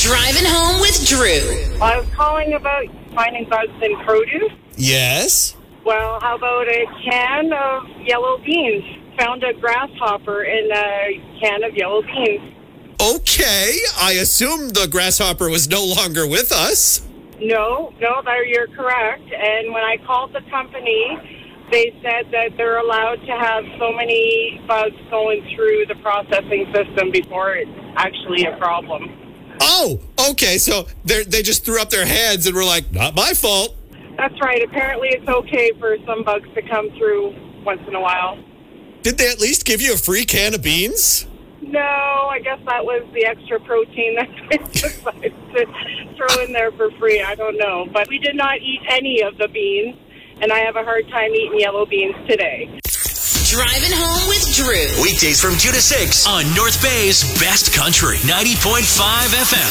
Driving home with Drew. I was calling about finding bugs in produce. Yes? Well, how about a can of yellow beans? Found a grasshopper in a can of yellow beans. Okay, I assume the grasshopper was no longer with us. No, you're correct. And when I called the company, they said that they're allowed to have so many bugs going through the processing system before it's actually a problem. Oh, okay, so they just threw up their hands and were like, not my fault. That's right. Apparently it's okay for some bugs to come through once in a while. Did they at least give you a free can of beans? No, I guess that was the extra protein that they decided to throw in there for free. I don't know. But we did not eat any of the beans, and I have a hard time eating yellow beans today. Driving home with Drew. Weekdays from 2 to 6 on North Bay's Best Country 90.5 FM.